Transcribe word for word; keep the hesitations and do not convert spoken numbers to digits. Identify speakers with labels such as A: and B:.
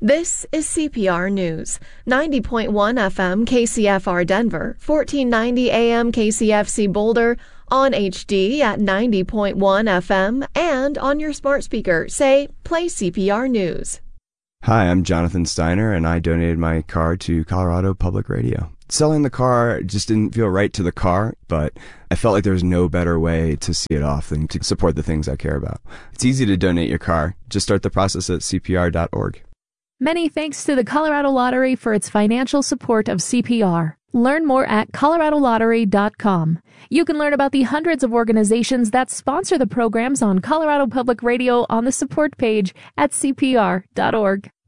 A: This is C P R News, ninety point one F M K C F R Denver, fourteen ninety A M K C F C Boulder, on H D at ninety point one F M, and on your smart speaker, say, play C P R News.
B: Hi, I'm Jonathan Steiner, and I donated my car to Colorado Public Radio. Selling the car just didn't feel right to the car, but I felt like there was no better way to see it off than to support the things I care about. It's easy to donate your car. Just start the process at C P R dot org.
C: Many thanks to the Colorado Lottery for its financial support of C P R. Learn more at colorado lottery dot com. You can learn about the hundreds of organizations that sponsor the programs on Colorado Public Radio on the support page at C P R dot org.